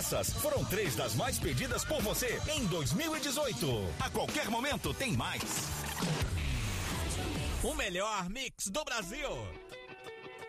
Essas foram 3 das mais pedidas por você em 2018. A qualquer momento tem mais. O melhor mix do Brasil.